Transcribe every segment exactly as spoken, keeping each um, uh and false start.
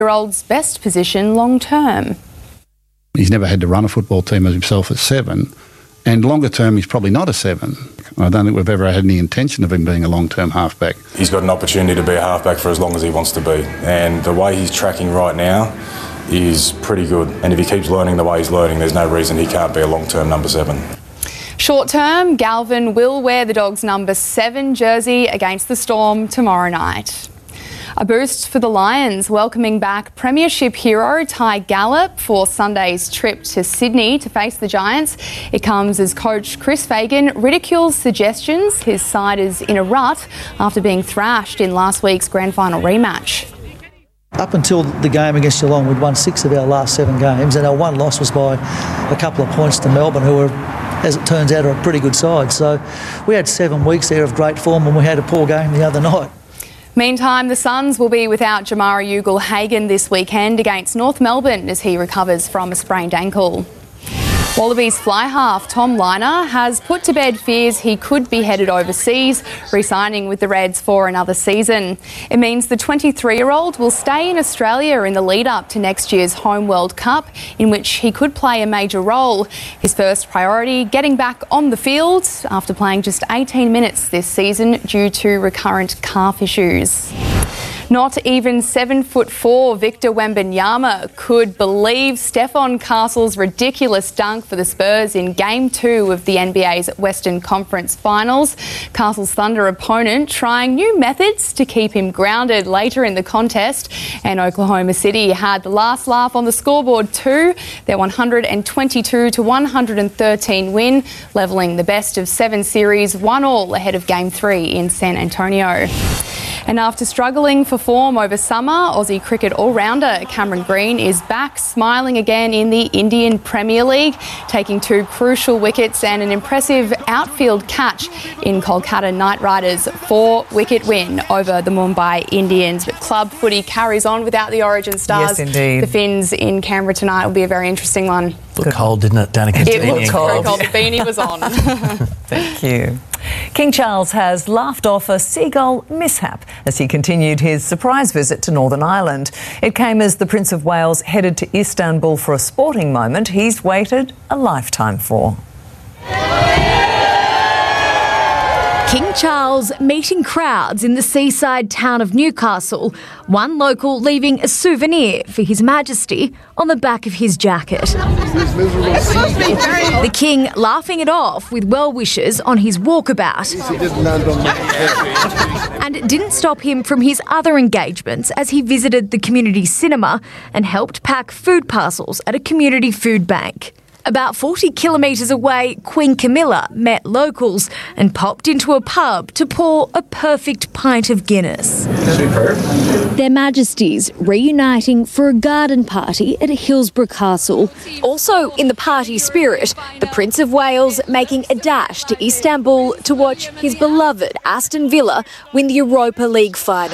year-old's best position long-term. He's never had to run a football team as himself at seven, and longer term he's probably not a seven. I don't think we've ever had any intention of him being a long-term halfback. He's got an opportunity to be a halfback for as long as he wants to be, and the way he's tracking right now is pretty good, and if he keeps learning the way he's learning, there's no reason he can't be a long-term number seven. Short-term, Galvin will wear the Dogs' number seven jersey against the Storm tomorrow night. A boost for the Lions, welcoming back Premiership hero Ty Gallop for Sunday's trip to Sydney to face the Giants. It comes as coach Chris Fagan ridicules suggestions his side is in a rut after being thrashed in last week's grand final rematch. Up until the game against Geelong, we'd won six of our last seven games, and our one loss was by a couple of points to Melbourne, who were, as it turns out, are a pretty good side. So we had seven weeks there of great form, and we had a poor game the other night. Meantime, the Suns will be without Jamarra Ugle-Hagan this weekend against North Melbourne as he recovers from a sprained ankle. Wallabies fly half Tom Liner has put to bed fears he could be headed overseas, re-signing with the Reds for another season. It means the twenty-three-year-old will stay in Australia in the lead-up to next year's Home World Cup, in which he could play a major role. His first priority, getting back on the field after playing just eighteen minutes this season due to recurrent calf issues. Not even seven foot four Victor Wembanyama could believe Stephon Castle's ridiculous dunk for the Spurs in Game two of the N B A's Western Conference Finals. Castle's Thunder opponent trying new methods to keep him grounded later in the contest, and Oklahoma City had the last laugh on the scoreboard too. Their one hundred twenty-two to one hundred thirteen win, levelling the best of seven series, one all ahead of Game three in San Antonio. And after struggling for form over summer, Aussie cricket all-rounder Cameron Green is back smiling again in the Indian Premier League, taking two crucial wickets and an impressive outfield catch in Kolkata Knight Riders' four-wicket win over the Mumbai Indians. But club footy carries on without the Origin stars. Yes, indeed. The Finns in Canberra tonight will be a very interesting one. Looked cold, didn't it, Danica? It looked very cold. The beanie was on. Thank you. King Charles has laughed off a seagull mishap as he continued his surprise visit to Northern Ireland. It came as the Prince of Wales headed to Istanbul for a sporting moment he's waited a lifetime for. King Charles meeting crowds in the seaside town of Newcastle, one local leaving a souvenir for His Majesty on the back of his jacket. The King laughing it off with well-wishers on his walkabout. And it didn't stop him from his other engagements as he visited the community cinema and helped pack food parcels at a community food bank. About forty kilometres away, Queen Camilla met locals and popped into a pub to pour a perfect pint of Guinness. Superb. Their Majesties reuniting for a garden party at Hillsborough Castle. Also in the party spirit, the Prince of Wales making a dash to Istanbul to watch his beloved Aston Villa win the Europa League final.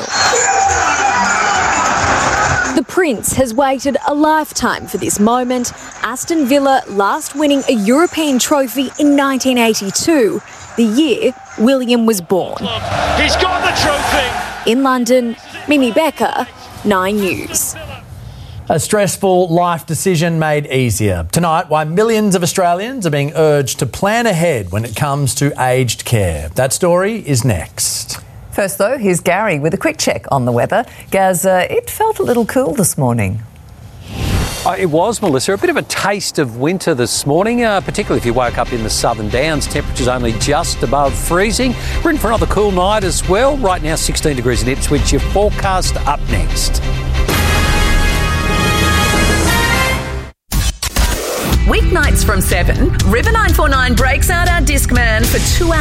The Prince has waited a lifetime for this moment. Aston Villa last winning a European trophy in nineteen eighty-two, the year William was born. He's got the trophy! In London, Mimi Becker, Nine News. A stressful life decision made easier. Tonight, why millions of Australians are being urged to plan ahead when it comes to aged care. That story is next. First, though, here's Gary with a quick check on the weather. Gaz, uh, it felt a little cool this morning. Uh, it was, Melissa. A bit of a taste of winter this morning, uh, particularly if you woke up in the Southern Downs. Temperatures only just above freezing. We're in for another cool night as well. Right now, sixteen degrees in Ipswich. Your forecast up next. Weeknights from seven, River nine four nine breaks out our Discman for two hours.